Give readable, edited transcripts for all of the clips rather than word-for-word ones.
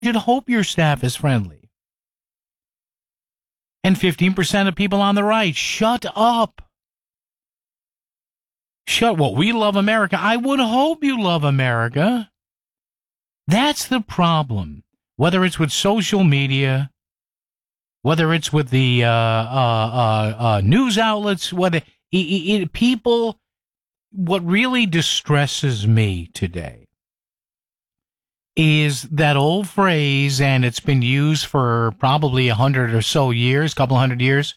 should hope your staff is friendly. And 15% of people on the right, shut up. Well, we love America. I would hope you love America. That's the problem. Whether it's with social media, whether it's with the news outlets, people, what really distresses me today is that old phrase, and it's been used for probably 100 or so years, couple hundred years,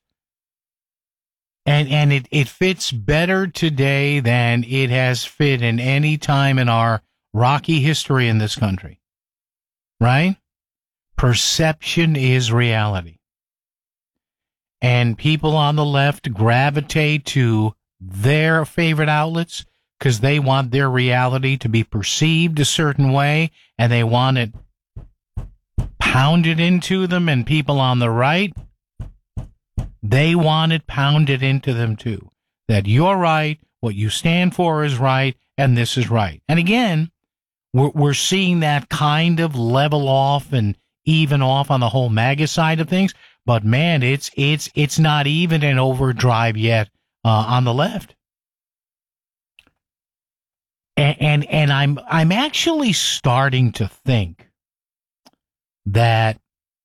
and it fits better today than it has fit in any time in our rocky history in this country. Right? Perception is reality. And people on the left gravitate to their favorite outlets because they want their reality to be perceived a certain way, and they want it pounded into them. And people on the right, they want it pounded into them too. That you're right, what you stand for is right, and this is right. And again, we're seeing that kind of level off and even off on the whole MAGA side of things. But man, it's not even in overdrive yet on the left. And I'm actually starting to think that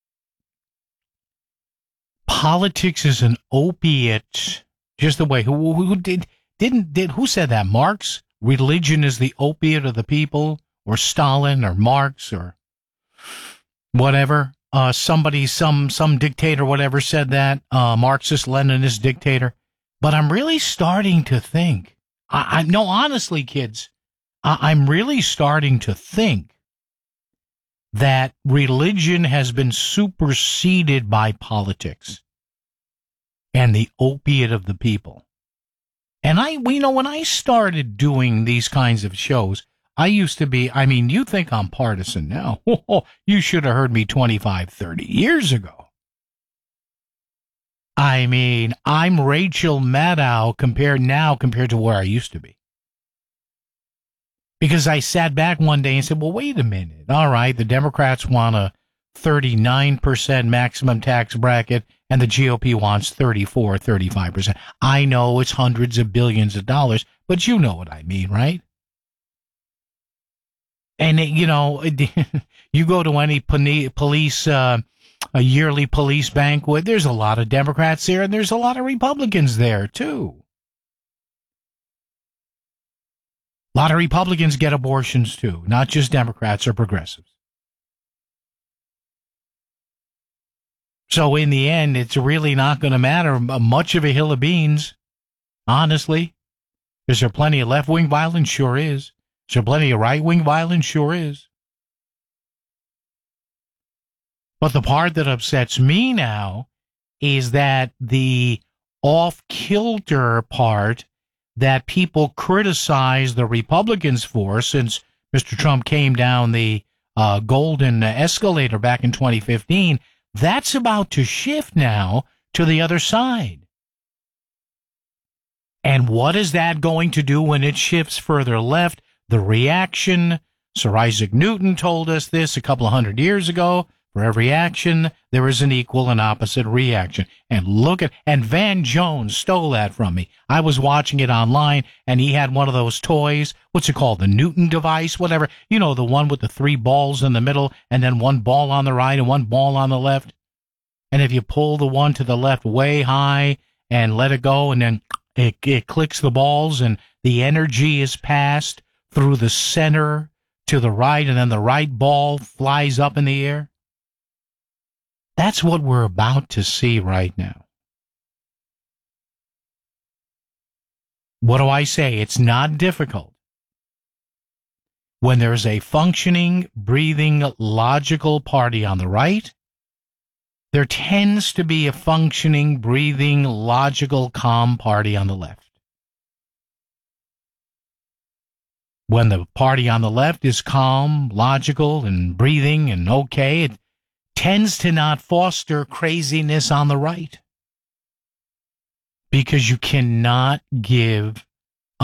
politics is an opiate, just the way who said that? Marx? Religion is the opiate of the people, or Stalin, or Marx, or whatever. Somebody, some dictator, whatever, said that. Marxist, Leninist dictator. But I'm really starting to think. No, honestly, kids, I'm really starting to think that religion has been superseded by politics and the opiate of the people. And when I started doing these kinds of shows, I used to be, you think I'm partisan now. You should have heard me 25, 30 years ago. I'm Rachel Maddow compared to where I used to be. Because I sat back one day and said, well, wait a minute. All right, the Democrats want a 39% maximum tax bracket, and the GOP wants 34, 35%. I know it's hundreds of billions of dollars, but you know what I mean, right? And, you go to any police, a yearly police banquet, there's a lot of Democrats there, and there's a lot of Republicans there, too. A lot of Republicans get abortions, too, not just Democrats or progressives. So in the end, it's really not going to matter much of a hill of beans, honestly. Is there plenty of left-wing violence? Sure is. Is there plenty of right-wing violence? Sure is. But the part that upsets me now is that the off-kilter part that people criticize the Republicans for, since Mr. Trump came down the golden escalator back in 2015, that's about to shift now to the other side. And what is that going to do when it shifts further left? The reaction. Sir Isaac Newton told us this a couple of hundred years ago. For every action, there is an equal and opposite reaction. And Van Jones stole that from me. I was watching it online, and he had one of those toys. What's it called? The Newton device, whatever. The one with the 3 balls in the middle, and then 1 ball on the right and 1 ball on the left. And if you pull the one to the left way high and let it go, and then it clicks the balls, and the energy is passed through the center to the right, and then the right ball flies up in the air. That's what we're about to see right now. What do I say? It's not difficult. When there's a functioning, breathing, logical party on the right, there tends to be a functioning, breathing, logical, calm party on the left. When the party on the left is calm, logical, and breathing and okay, it tends to not foster craziness on the right. Because you cannot give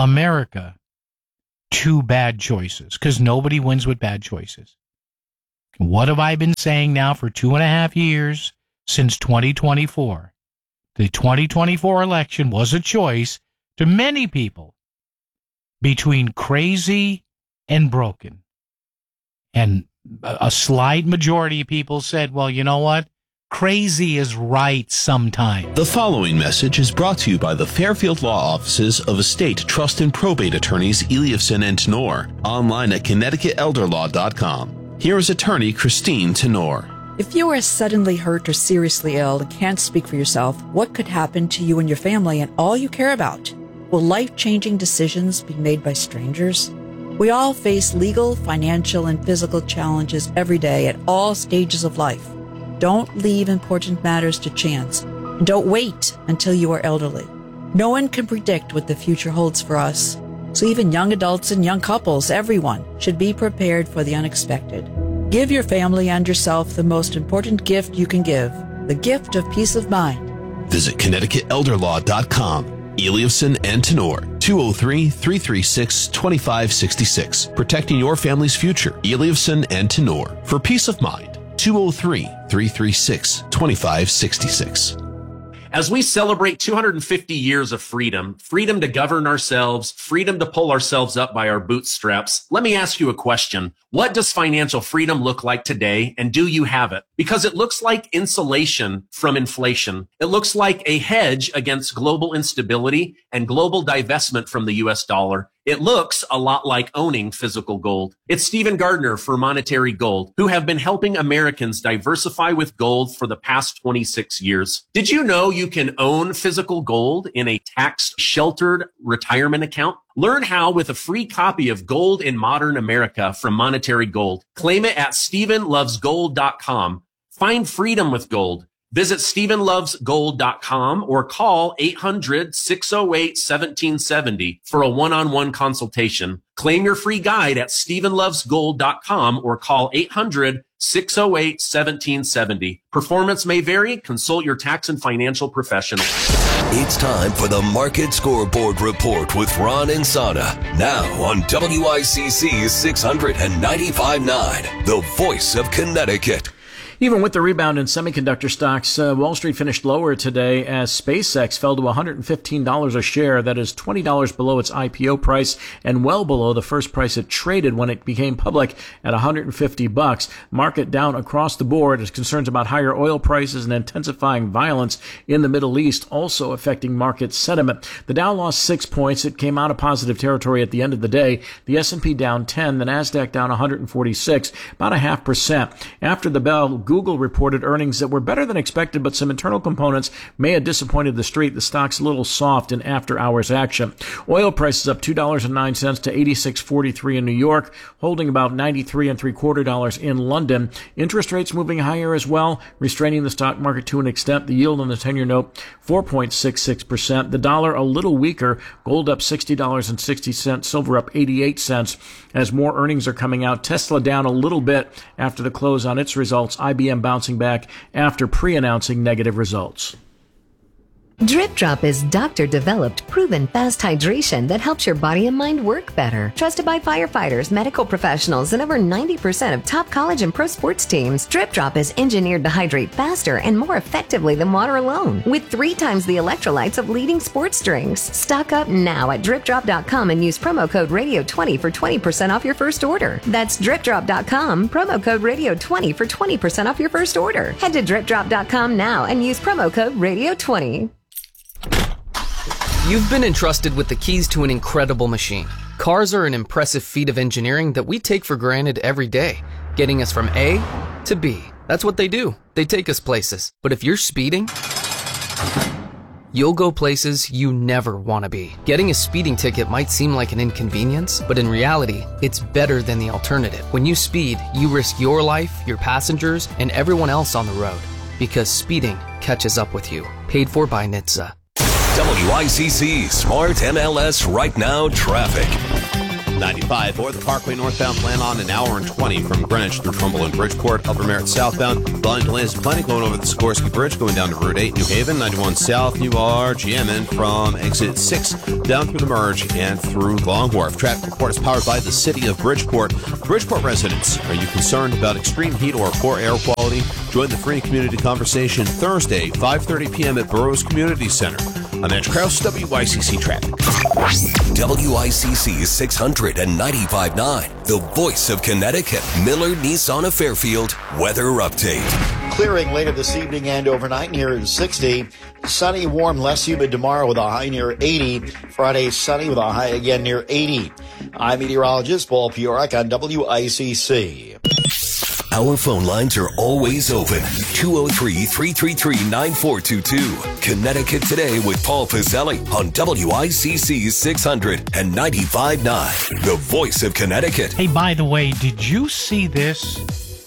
America 2 bad choices, because nobody wins with bad choices. What have I been saying now for 2.5 years since 2024? The 2024 election was a choice to many people between crazy and broken. And a slight majority of people said, well, you know what? Crazy is right sometimes. The following message is brought to you by the Fairfield Law Offices of Estate, Trust, and Probate Attorneys Eliafson and Tenor, online at ConnecticutElderLaw.com. Here is attorney Christine Tenor. If you are suddenly hurt or seriously ill and can't speak for yourself, what could happen to you and your family and all you care about? Will life-changing decisions be made by strangers? We all face legal, financial, and physical challenges every day at all stages of life. Don't leave important matters to chance, and don't wait until you are elderly. No one can predict what the future holds for us. So even young adults and young couples, everyone, should be prepared for the unexpected. Give your family and yourself the most important gift you can give, the gift of peace of mind. Visit ConnecticutElderLaw.com. Eliafson and Tenor, 203-336-2566. Protecting your family's future. Eliafson and Tenor. For peace of mind, 203-336-2566. As we celebrate 250 years of freedom, freedom to govern ourselves, freedom to pull ourselves up by our bootstraps, let me ask you a question. What does financial freedom look like today, and do you have it? Because it looks like insulation from inflation. It looks like a hedge against global instability and global divestment from the US dollar. It looks a lot like owning physical gold. It's Stephen Gardner for Monetary Gold, who have been helping Americans diversify with gold for the past 26 years. Did you know you can own physical gold in a tax-sheltered retirement account? Learn how with a free copy of Gold in Modern America from Monetary Gold. Claim it at StephenLovesGold.com. Find freedom with gold. Visit StephenLovesGold.com or call 800-608-1770 for a one-on-one consultation. Claim your free guide at StephenLovesGold.com or call 800-608-1770. Performance may vary. Consult your tax and financial professional. It's time for the Market Scoreboard Report with Ron Insana. Now on WICC 695.9, the voice of Connecticut. Even with the rebound in semiconductor stocks, Wall Street finished lower today as SpaceX fell to $115 a share. That is $20 below its IPO price and well below the first price it traded when it became public at $150. Market down across the board as concerns about higher oil prices and intensifying violence in the Middle East also affecting market sentiment. The Dow lost 6 points. It came out of positive territory at the end of the day. The S&P down 10, the Nasdaq down 146, about 0.5%. After the bell, Google reported earnings that were better than expected, but some internal components may have disappointed the street. The stock's a little soft in after-hours action. Oil prices up $2.09 to $86.43 in New York, holding about $93.75 in London. Interest rates moving higher as well, restraining the stock market to an extent. The yield on the 10-year note, 4.66%. The dollar a little weaker. Gold up $60.60. Silver up 88 cents as more earnings are coming out. Tesla down a little bit after the close on its results. IBM bouncing back after pre-announcing negative results. Drip Drop is doctor-developed, proven fast hydration that helps your body and mind work better. Trusted by firefighters, medical professionals, and over 90% of top college and pro sports teams, Drip Drop is engineered to hydrate faster and more effectively than water alone, with 3 times the electrolytes of leading sports drinks. Stock up now at DripDrop.com and use promo code Radio20 for 20% off your first order. That's DripDrop.com, promo code Radio20 for 20% off your first order. Head to DripDrop.com now and use promo code Radio20. You've been entrusted with the keys to an incredible machine. Cars are an impressive feat of engineering that we take for granted every day, getting us from A to B. That's what they do. They take us places. But if you're speeding, you'll go places you never want to be. Getting a speeding ticket might seem like an inconvenience, but in reality, it's better than the alternative. When you speed, you risk your life, your passengers, and everyone else on the road, because speeding catches up with you. Paid for by NHTSA. WICC Smart MLS Right Now Traffic. southbound 95 or the Parkway northbound plan on an hour and 20 from Greenwich through Trumbull and Bridgeport. Upper Merritt southbound. Volume delays plenty going over the Sikorsky Bridge going down to Route 8, New Haven. 91 south, you are GMing from exit 6 down through the Merge and through Long Wharf. Traffic report is powered by the City of Bridgeport. Bridgeport residents, are you concerned about extreme heat or poor air quality? Join the free community conversation Thursday, 5:30 p.m. at Burroughs Community Center. I'm Edge Krause, WICC Traffic. WICC 695.9, the voice of Connecticut. Miller Nissan of Fairfield weather update. Clearing later this evening and overnight near 60. Sunny, warm, less humid tomorrow with a high near 80. Friday, sunny with a high again near 80. I'm meteorologist Paul Piorak on WICC. Our phone lines are always open. 203-333-9422. Connecticut Today with Paul Pizzelli on WICC 695.9, the voice of Connecticut. Hey, by the way, did you see this?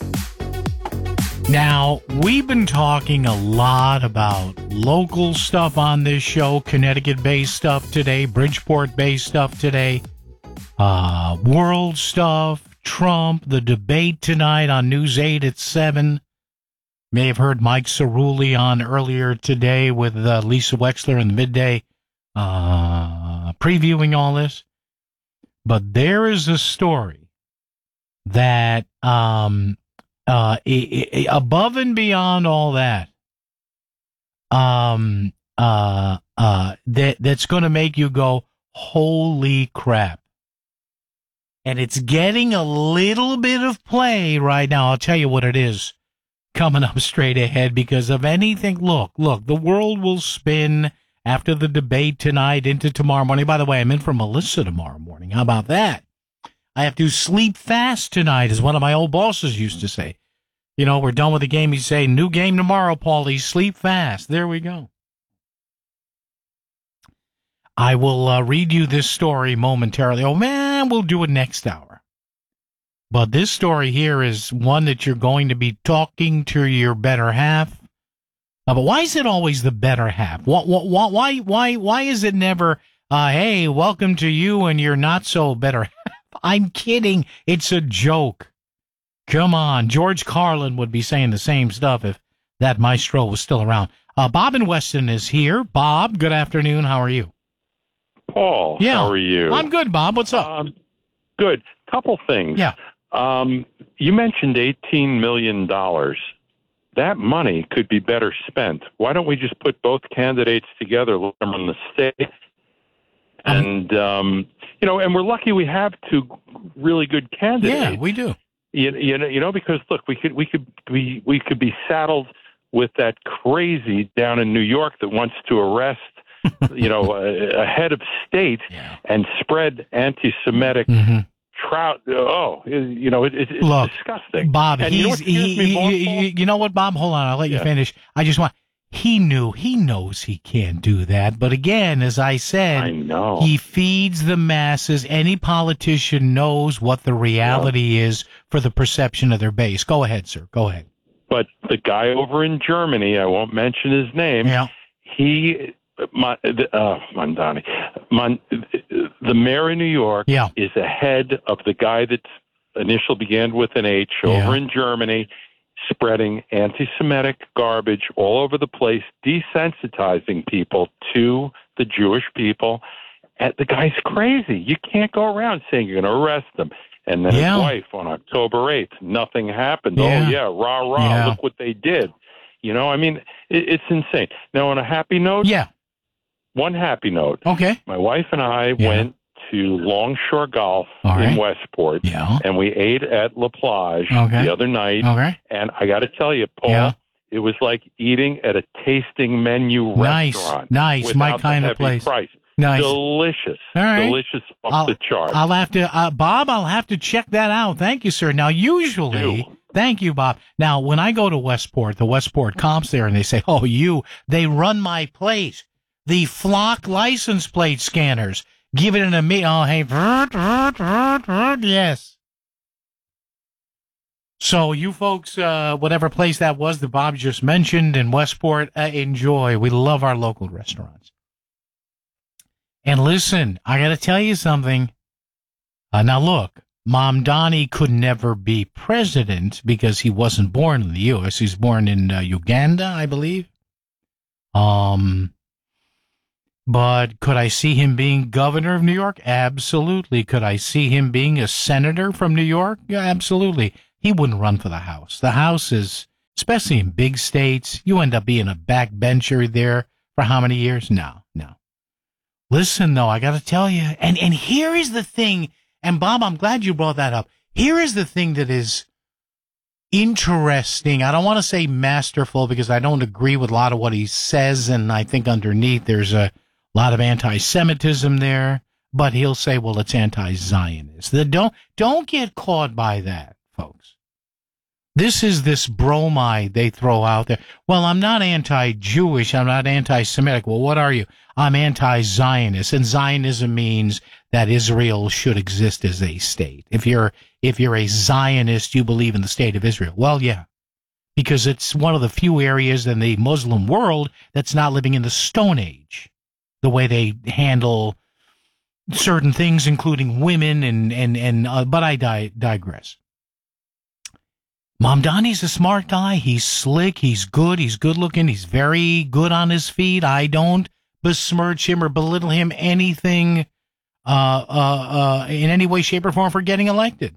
Now, we've been talking a lot about local stuff on this show, Connecticut-based stuff today, Bridgeport-based stuff today, world stuff, Trump, the debate tonight on News 8 at 7. May have heard Mike Cerulli on earlier today with Lisa Wexler in the midday previewing all this. But there is a story that above and beyond all that, that's going to make you go, holy crap. And it's getting a little bit of play right now. I'll tell you what it is coming up straight ahead because of anything. Look, the world will spin after the debate tonight into tomorrow morning. By the way, I'm in for Melissa tomorrow morning. How about that? I have to sleep fast tonight, as one of my old bosses used to say. You know, we're done with the game. He'd say, new game tomorrow, Paulie. Sleep fast. There we go. I will read you this story momentarily. Oh, man, we'll do it next hour. But this story here is one that you're going to be talking to your better half. But why is it always the better half? Why is it never, hey, welcome to you and your not so better half? I'm kidding. It's a joke. Come on. George Carlin would be saying the same stuff if that maestro was still around. Bob in Weston is here. Bob, good afternoon. How are you? Paul, how are you? I'm good, Bob. What's up? Good. Couple things. Yeah. You mentioned $18 million. That money could be better spent. Why don't we just put both candidates together, let them run the state? And, you know, and we're lucky we have two really good candidates. Yeah, we do. You know, because look, we could be saddled with that crazy down in New York that wants to arrest you know, a head of state and spread anti-Semitic trout. Oh, you know, it's disgusting. Bob, and you know what, Bob? Hold on, I'll let you finish. I just want. He knows he can't do that. But again, as I said, I know. He feeds the masses. Any politician knows what the reality is for the perception of their base. Go ahead, sir. Go ahead. But the guy over in Germany, I won't mention his name. Yeah. Mondani. The mayor of New York is ahead of the guy that's initial began with an H over in Germany, spreading anti-Semitic garbage all over the place, desensitizing people to the Jewish people. And the guy's crazy. You can't go around saying you're going to arrest him. And then his wife on October 8th, nothing happened. Yeah. Oh, yeah, rah, look what they did. You know, I mean, it's insane. Now, on a happy note, one happy note. Okay. My wife and I went to Longshore Golf in Westport, and we ate at La Plage the other night. Okay. And I got to tell you, Paul, it was like eating at a tasting menu restaurant. Nice, my kind of place. Price. Nice. Delicious. All right. Delicious off the chart. I'll have to, Bob, I'll have to check that out. Thank you, sir. Now, usually, thank you, Bob. Now, when I go to Westport, the Westport comps there, and they say, they run my place. The Flock license plate scanners. Give it in a yes. So you folks, whatever place that was that Bob just mentioned in Westport, enjoy. We love our local restaurants. And listen, I got to tell you something. Now look, Mamdani could never be president because he wasn't born in the U.S. He's born in Uganda, I believe. But could I see him being governor of New York? Absolutely. Could I see him being a senator from New York? Yeah, absolutely. He wouldn't run for the House. The House is, especially in big states, you end up being a backbencher there for how many years? No. Listen, though, I got to tell you, and here is the thing, and Bob, I'm glad you brought that up. Here is the thing that is interesting. I don't want to say masterful because I don't agree with a lot of what he says, and I think underneath there's a lot of anti-Semitism there, but he'll say, well, it's anti-Zionist. Don't get caught by that, folks. This is this bromide they throw out there. Well, I'm not anti-Jewish. I'm not anti-Semitic. Well, what are you? I'm anti-Zionist, and Zionism means that Israel should exist as a state. If you're a Zionist, you believe in the state of Israel. Well, yeah, because it's one of the few areas in the Muslim world that's not living in the Stone Age, the way they handle certain things, including women, but I digress. Mamdani's a smart guy. He's slick. He's good. He's good looking. He's very good on his feet. I don't besmirch him or belittle him anything in any way, shape, or form for getting elected.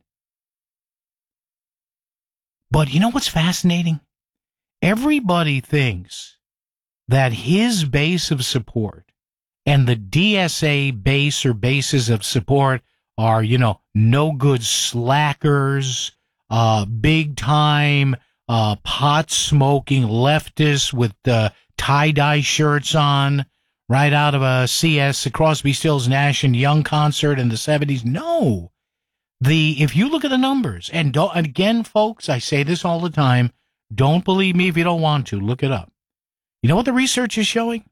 But you know what's fascinating? Everybody thinks that his base of support and the DSA base or bases of support are, no good slackers, big time, pot smoking leftists with tie-dye shirts on, right out of a CS, Crosby, Stills, Nash and Young concert in the 70s. No. If you look at the numbers, and again, folks, I say this all the time, don't believe me if you don't want to. Look it up. You know what the research is showing?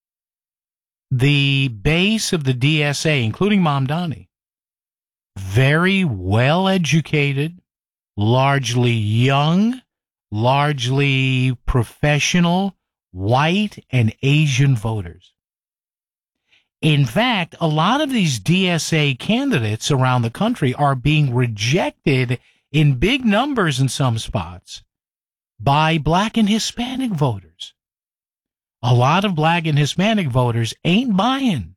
The base of the DSA, including Mamdani, very well educated, largely young, largely professional, white and Asian voters. In fact, a lot of these DSA candidates around the country are being rejected in big numbers in some spots by black and Hispanic voters. A lot of black and Hispanic voters ain't buying.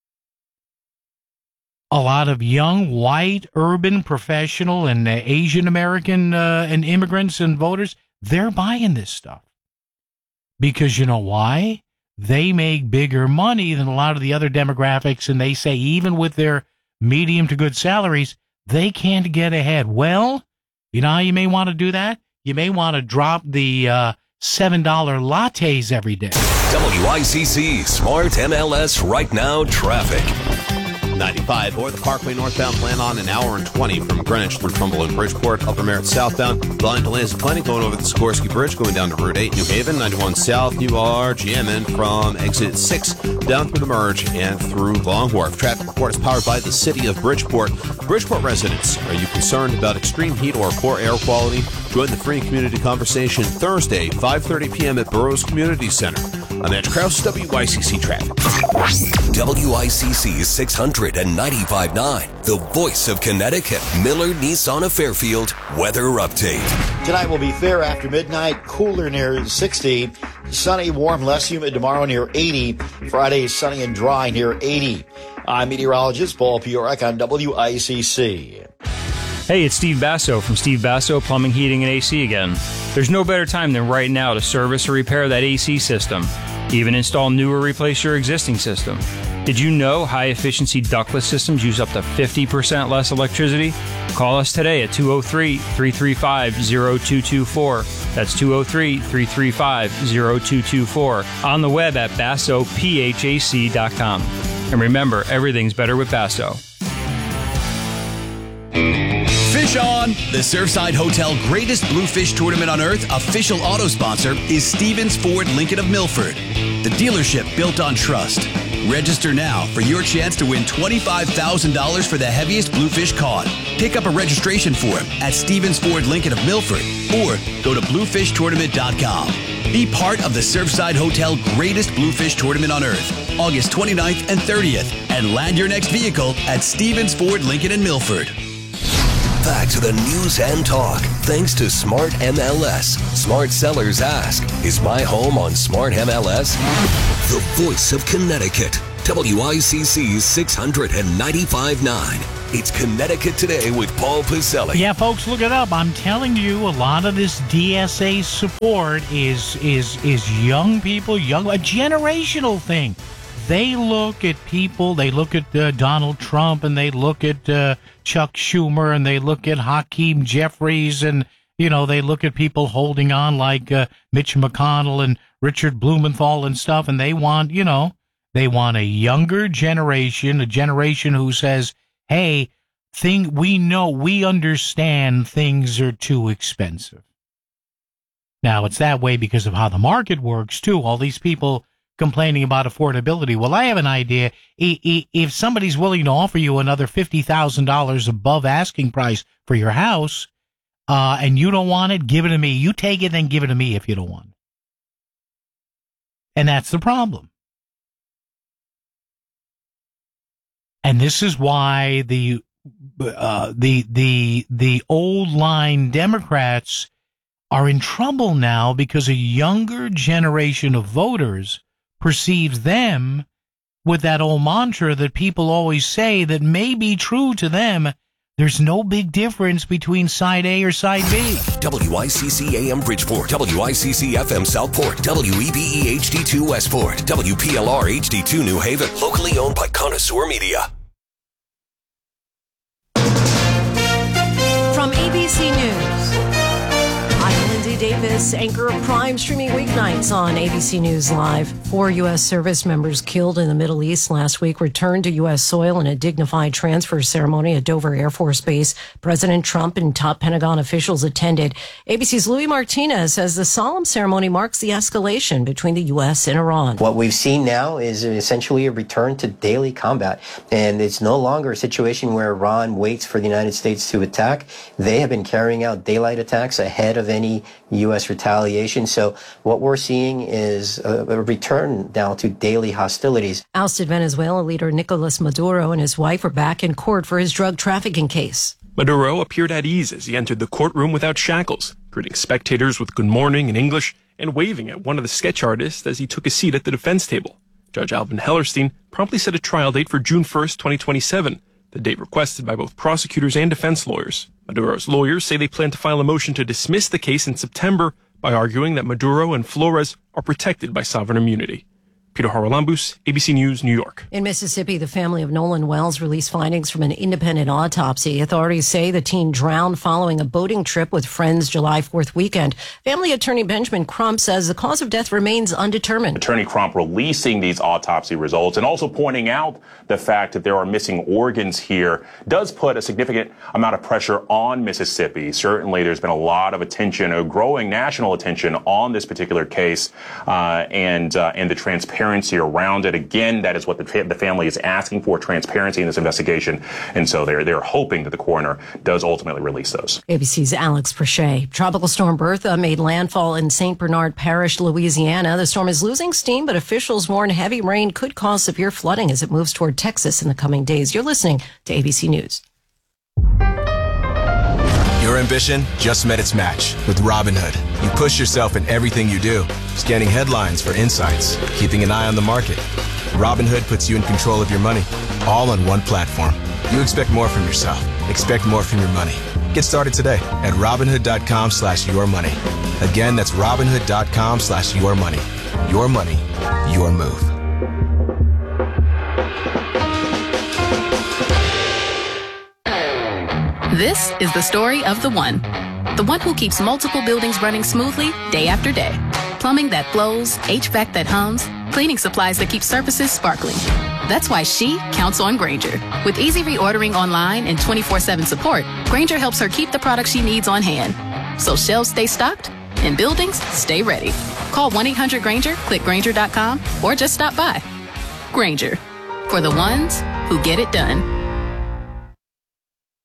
A lot of young, white, urban, professional, and Asian American and immigrants and voters, they're buying this stuff. Because you know why? They make bigger money than a lot of the other demographics, and they say even with their medium to good salaries, they can't get ahead. Well, you know how you may want to do that? You may want to drop the $7 lattes every day. WICC Smart MLS Right Now Traffic. 95 or the Parkway northbound, plan on an hour and 20 from Greenwich through Trumbull and Bridgeport. Upper Merritt southbound, volume delays plenty going over the Sikorsky Bridge, going down to Route 8 New Haven. 91 south, you are jamming from exit 6 down through the Merge and through Long Wharf. Traffic report is powered by the City of Bridgeport. Bridgeport residents, are you concerned about extreme heat or poor air quality? Join the free community conversation Thursday, 5:30 p.m. at Burroughs Community Center. I'm Edge Krause, WICC Traffic. WICC 695.9, the voice of Connecticut. Miller Nissan of Fairfield weather update. Tonight will be fair after midnight, cooler near 60. Sunny, warm, less humid tomorrow near 80. Friday, sunny and dry near 80. I'm meteorologist Paul Piorek on WICC. Hey, it's Steve Basso from Steve Basso Plumbing, Heating, and AC again. There's no better time than right now to service or repair that AC system. Even install new or replace your existing system. Did you know high-efficiency ductless systems use up to 50% less electricity? Call us today at 203-335-0224. That's 203-335-0224. On the web at BassoPHAC.com. And remember, everything's better with Basso. Fish on! The Surfside Hotel Greatest Bluefish Tournament on Earth official auto sponsor is Stevens Ford Lincoln of Milford, the dealership built on trust. Register now for your chance to win $25,000 for the heaviest bluefish caught. Pick up a registration form at Stevens Ford Lincoln of Milford or go to bluefishtournament.com. Be part of the Surfside Hotel Greatest Bluefish Tournament on Earth, August 29th and 30th, and land your next vehicle at Stevens Ford Lincoln in Milford. Back to the news and talk, thanks to Smart MLS. Smart sellers ask, is my home on Smart MLS? The voice of Connecticut, WICC's 695.9. It's Connecticut Today with Paul Pacelli. Yeah, folks, look it up. I'm telling you, a lot of this DSA support is young people, a generational thing. They look at people, they look at Donald Trump, and they look at Chuck Schumer, and they look at Hakeem Jeffries, and, they look at people holding on like Mitch McConnell and Richard Blumenthal and stuff, and they want, they want a younger generation, a generation who says, hey, we understand things are too expensive. Now, it's that way because of how the market works, too. All these people complaining about affordability. Well, I have an idea. If somebody's willing to offer you another $50,000 above asking price for your house, and you don't want it, give it to me. You take it, then give it to me if you don't want it. And that's the problem. And this is why the old line Democrats are in trouble now, because a younger generation of voters perceives them with that old mantra that people always say that may be true to them. There's no big difference between side A or side B. WICC AM Bridgeport, WICC FM Southport, WEBE HD2 Westport, WPLR HD2 New Haven, locally owned by Connoisseur Media. From ABC News, I'm Lindsay Davis, anchor of Prime, streaming weeknights on ABC News Live. 4 U.S. service members killed in the Middle East last week returned to U.S. soil in a dignified transfer ceremony at Dover Air Force Base. President Trump and top Pentagon officials attended. ABC's Louis Martinez says the solemn ceremony marks the escalation between the U.S. and Iran. What we've seen now is essentially a return to daily combat, and it's no longer a situation where Iran waits for the United States to attack. They have been carrying out daylight attacks ahead of any U.S. retaliation. So what we're seeing is a return now to daily hostilities. Ousted Venezuela leader Nicolas Maduro and his wife are back in court for his drug trafficking case. Maduro appeared at ease as he entered the courtroom without shackles, greeting spectators with good morning in English and waving at one of the sketch artists as he took a seat at the defense table. Judge Alvin Hellerstein promptly set a trial date for June 1st, 2027, the date requested by both prosecutors and defense lawyers. Maduro's lawyers say they plan to file a motion to dismiss the case in September by arguing that Maduro and Flores are protected by sovereign immunity. Peter Haralambous, ABC News, New York. In Mississippi, the family of Nolan Wells released findings from an independent autopsy. Authorities say the teen drowned following a boating trip with friends July 4th weekend. Family attorney Benjamin Crump says the cause of death remains undetermined. Attorney Crump releasing these autopsy results and also pointing out the fact that there are missing organs here does put a significant amount of pressure on Mississippi. Certainly, there's been a lot of attention, a growing national attention on this particular case and the transparency around it. Again, that is what the family is asking for, transparency in this investigation. And so they're hoping that the coroner does ultimately release those. ABC's Alex Prochet. Tropical storm Bertha made landfall in St. Bernard Parish, Louisiana. The storm is losing steam, but officials warn heavy rain could cause severe flooding as it moves toward Texas in the coming days. You're listening to ABC News. Your ambition just met its match with Robinhood. You push yourself in everything you do, scanning headlines for insights, keeping an eye on the market. Robinhood puts you in control of your money, all on one platform. You expect more from yourself. Expect more from your money. Get started today at Robinhood.com/yourmoney. Again, that's Robinhood.com/yourmoney. Your money, your move. This is the story of the one who keeps multiple buildings running smoothly day after day. Plumbing that flows, HVAC that hums, cleaning supplies that keep surfaces sparkling. That's why she counts on Grainger. With easy reordering online and 24/7 support, Grainger helps her keep the products she needs on hand. So shelves stay stocked and buildings stay ready. Call 1-800-GRAINGER, click Grainger.com, or just stop by. Grainger, for the ones who get it done.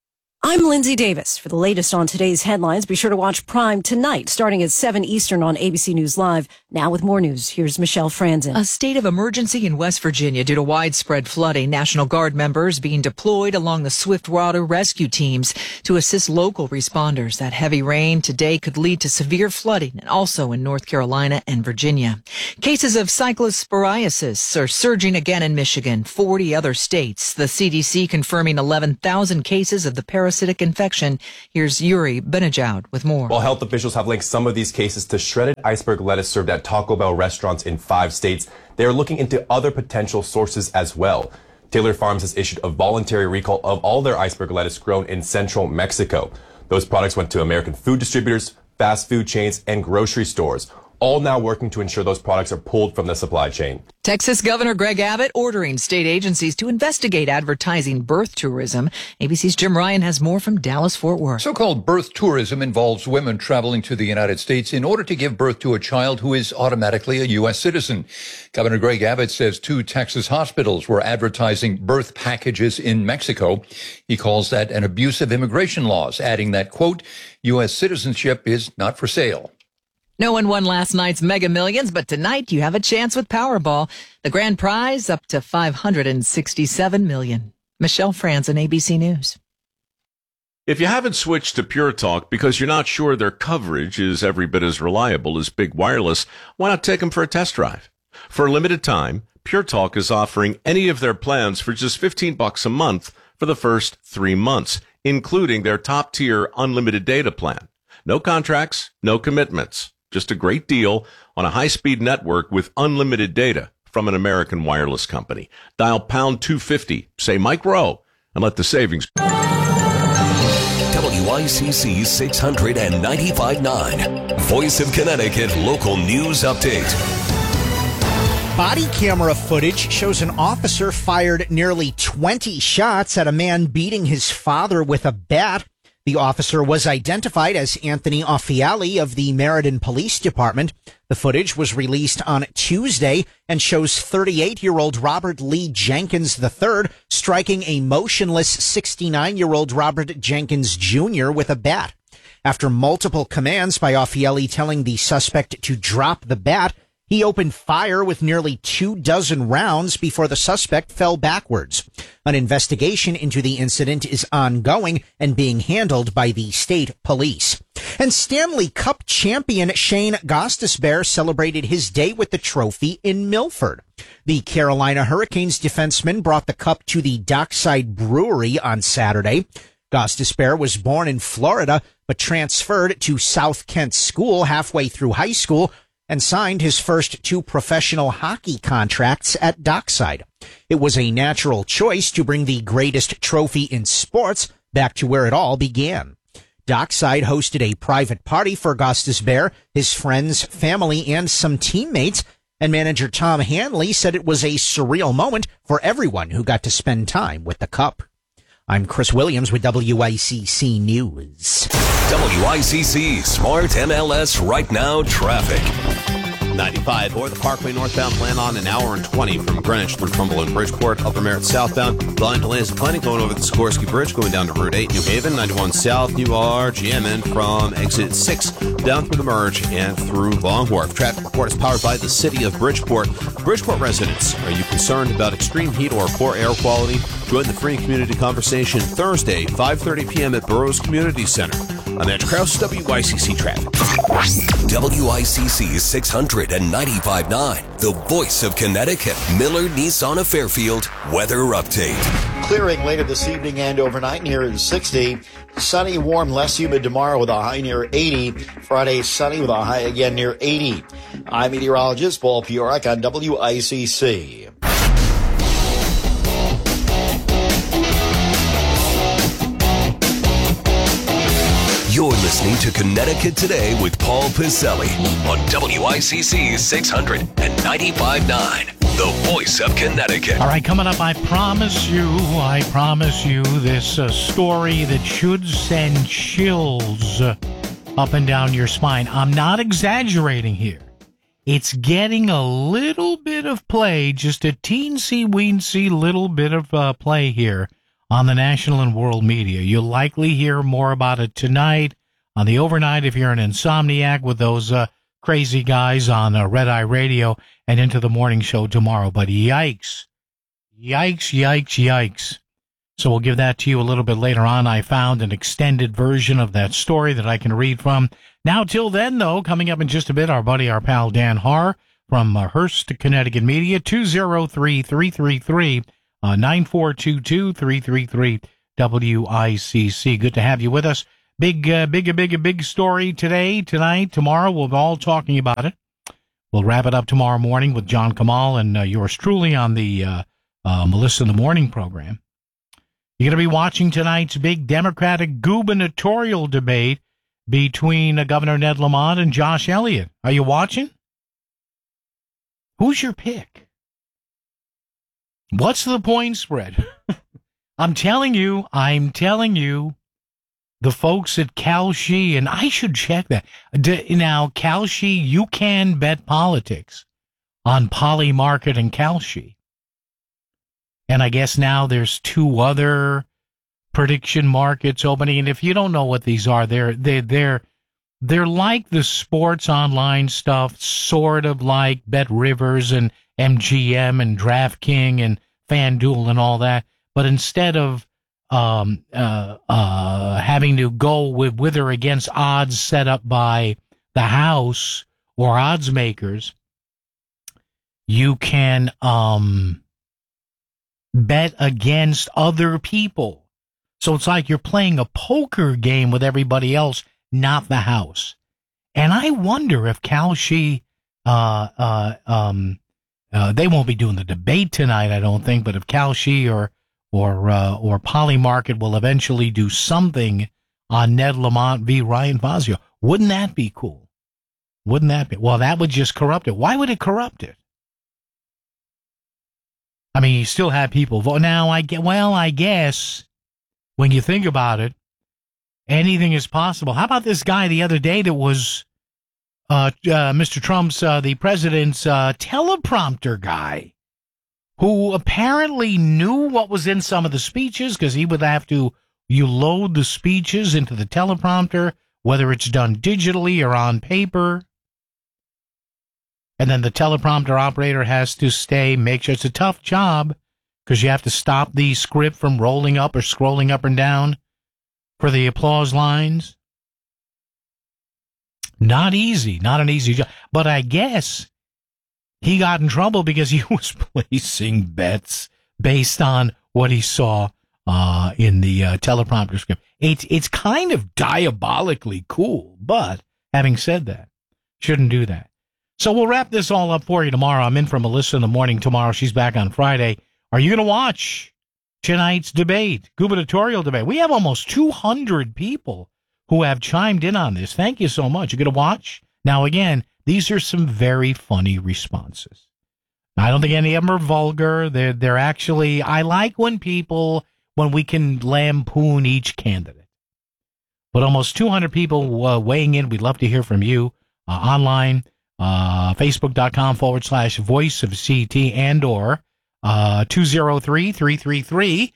I'm Lindsay Davis. For the latest on today's headlines, be sure to watch Prime tonight, starting at 7 Eastern on ABC News Live. Now with more news, here's Michelle Franzen. A state of emergency in West Virginia due to widespread flooding. National Guard members being deployed along the Swiftwater rescue teams to assist local responders. That heavy rain today could lead to severe flooding, and also in North Carolina and Virginia. Cases of cyclosporiasis are surging again in Michigan, 40 other states. The CDC confirming 11,000 cases of the parasitic infection. Here's Yuri Benejoud with more. While health officials have linked some of these cases to shredded iceberg lettuce served at Taco Bell restaurants in 5 states, they are looking into other potential sources as well. Taylor Farms has issued a voluntary recall of all their iceberg lettuce grown in central Mexico. Those products went to American food distributors, fast food chains, and grocery stores, all now working to ensure those products are pulled from the supply chain. Texas Governor Greg Abbott ordering state agencies to investigate advertising birth tourism. ABC's Jim Ryan has more from Dallas-Fort Worth. So-called birth tourism involves women traveling to the United States in order to give birth to a child who is automatically a U.S. citizen. Governor Greg Abbott says 2 Texas hospitals were advertising birth packages in Mexico. He calls that an abuse of immigration laws, adding that, quote, U.S. citizenship is not for sale. No one won last night's Mega Millions, but tonight you have a chance with Powerball. The grand prize up to $567 million. Michelle Franzen, ABC News. If you haven't switched to Pure Talk because you're not sure their coverage is every bit as reliable as Big Wireless, why not take them for a test drive? For a limited time, Pure Talk is offering any of their plans for just $15 a month for the first 3 months, including their top-tier unlimited data plan. No contracts, no commitments. Just a great deal on a high-speed network with unlimited data from an American wireless company. Dial pound 250, say Mike Rowe, and let the savings. WICC 695.9, Voice of Connecticut Local News Update. Body camera footage shows an officer fired nearly 20 shots at a man beating his father with a bat. The officer was identified as Anthony Offiali of the Meriden Police Department. The footage was released on Tuesday and shows 38-year-old Robert Lee Jenkins III striking a motionless 69-year-old Robert Jenkins Jr. with a bat. After multiple commands by Offiali telling the suspect to drop the bat, he opened fire with nearly 24 rounds before the suspect fell backwards. An investigation into the incident is ongoing and being handled by the state police. And Stanley Cup champion Shane Gostisbehere celebrated his day with the trophy in Milford. The Carolina Hurricanes defenseman brought the cup to the Dockside Brewery on Saturday. Gostisbehere was born in Florida, but transferred to South Kent School halfway through high school and signed his first 2 professional hockey contracts at Dockside. It was a natural choice to bring the greatest trophy in sports back to where it all began. Dockside hosted a private party for Gostisbehere, his friends, family, and some teammates, and manager Tom Hanley said it was a surreal moment for everyone who got to spend time with the cup. I'm Chris Williams with WICC News. WICC Smart MLS Right Now Traffic. 95 or the Parkway northbound, plan on an hour and 20 from Greenwich through Trumbull and Bridgeport. Upper Merritt southbound, volume delays plenty going over the Sikorsky Bridge, going down to Route 8, New Haven. 91 south, New RGMN from exit 6 down through the Merge and through Long Wharf. Traffic report is powered by the City of Bridgeport. Bridgeport residents, are you concerned about extreme heat or poor air quality? Join the free community conversation Thursday, 5:30 p.m. at Burroughs Community Center. I'm Andrew Krause, WICC Traffic. WICC 695.9, the voice of Connecticut. Miller Nissan of Fairfield weather update. Clearing later this evening and overnight near 60. Sunny, warm, less humid tomorrow with a high near 80. Friday, sunny with a high again near 80. I'm meteorologist Paul Piorak on WICC. You're listening to Connecticut Today with Paul Piselli on WICC 695.9, the voice of Connecticut. All right, coming up, I promise you this story that should send chills up and down your spine. I'm not exaggerating here. It's getting a little bit of play, just a teensy-weensy little bit of play here on the national and world media. You'll likely hear more about it tonight on the overnight if you're an insomniac with those crazy guys on Red Eye Radio, and into the morning show tomorrow. But yikes. So we'll give that to you a little bit later on. I found an extended version of that story that I can read from. Now, till then, though, coming up in just a bit, our pal Dan Haar from Hearst, Connecticut Media, 203-333-9422, 333 WICC. Good to have you with us. Big story tonight, tomorrow. We'll be all talking about it. We'll wrap it up tomorrow morning with John Kamal and yours truly on the Melissa in the Morning program. You're going to be watching tonight's big Democratic gubernatorial debate between Governor Ned Lamont and Josh Elliott. Are you watching? Who's your pick? What's the point spread? I'm telling you, the folks at Kalshi, and I should check that. Now, Kalshi, you can bet politics on Polymarket and Kalshi. And I guess now there's two other prediction markets opening. And if you don't know what these are, they're like the sports online stuff, sort of like Bet Rivers and MGM and DraftKings and FanDuel and all that. But instead of having to go with or against odds set up by the house or odds makers, you can bet against other people. So it's like you're playing a poker game with everybody else, not the house. And I wonder if Kalshi, they won't be doing the debate tonight, I don't think, but if Kalshi or Polymarket will eventually do something on Ned Lamont v. Ryan Fazio. Wouldn't that be cool? Wouldn't that be? Well, that would just corrupt it. Why would it corrupt it? I mean, you still have people vote. Now, I guess when you think about it, anything is possible. How about this guy the other day that was Mr. Trump's, the president's teleprompter guy, who apparently knew what was in some of the speeches, because he would have to, you load the speeches into the teleprompter, whether it's done digitally or on paper. And then the teleprompter operator has to make sure it's a tough job, because you have to stop the script from rolling up or scrolling up and down for the applause lines. Not easy, not an easy job. But I guess he got in trouble because he was placing bets based on what he saw in the teleprompter script. It's kind of diabolically cool, but having said that, shouldn't do that. So we'll wrap this all up for you tomorrow. I'm in for Melissa in the Morning tomorrow. She's back on Friday. Are you going to watch tonight's debate, gubernatorial debate? We have almost 200 people who have chimed in on this. Thank you so much. You're going to watch? Now, again, these are some very funny responses. I don't think any of them are vulgar. They're actually, I like when we can lampoon each candidate. But almost 200 people weighing in. We'd love to hear from you online. Facebook.com/voice of CT and or 203-333-9422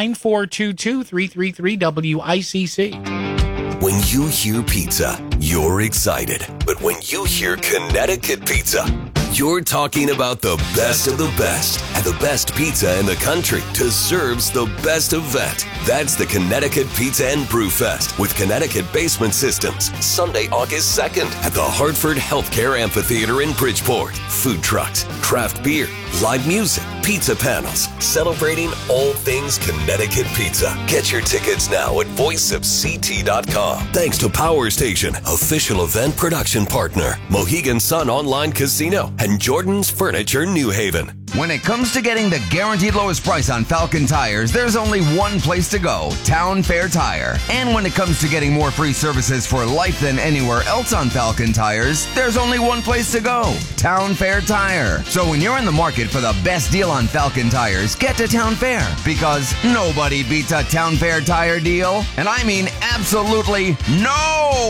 333 WICC. When you hear pizza, you're excited. But when you hear Connecticut pizza, you're talking about the best of the best. And the best pizza in the country deserves the best event. That's the Connecticut Pizza and Brew Fest with Connecticut Basement Systems, Sunday, August 2nd at the Hartford Healthcare Amphitheater in Bridgeport. Food trucks, craft beer, live music, pizza panels, celebrating all things Connecticut pizza. Get your tickets now at voiceofct.com. Thanks to Power Station, official event production partner, Mohegan Sun Online Casino, and Jordan's Furniture New Haven. When it comes to getting the guaranteed lowest price on Falcon tires, there's only one place to go, Town Fair Tire. And when it comes to getting more free services for life than anywhere else on Falcon tires, there's only one place to go, Town Fair Tire. So when you're in the market for the best deal on Falcon tires, get to Town Fair, because nobody beats a Town Fair tire deal. And I mean absolutely no